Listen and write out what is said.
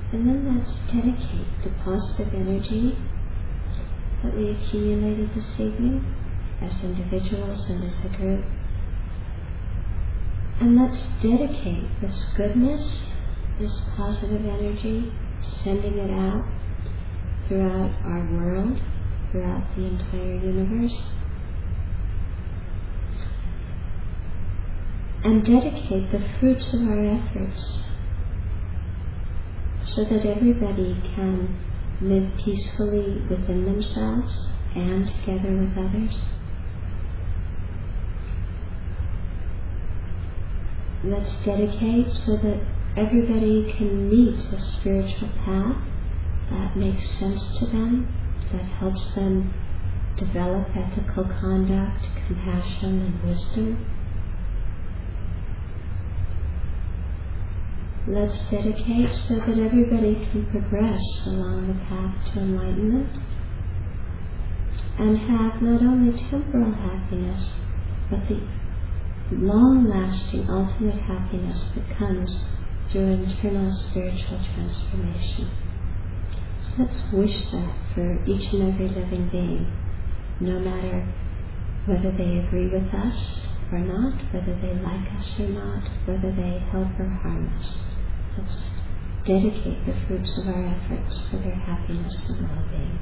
And then let's dedicate the positive energy that we accumulated this evening as individuals and as a group. And let's dedicate this goodness, this positive energy, sending it out throughout our world, throughout the entire universe. And dedicate the fruits of our efforts so that everybody can live peacefully within themselves and together with others. Let's dedicate so that everybody can meet a spiritual path that makes sense to them, that helps them develop ethical conduct, compassion, and wisdom. Let's dedicate so that everybody can progress along the path to enlightenment and have not only temporal happiness, but the long-lasting ultimate happiness that comes through internal spiritual transformation. So let's wish that for each and every living being, no matter whether they agree with us or not, whether they like us or not, whether they help or harm us. Let's dedicate the fruits of our efforts for their happiness and well-being.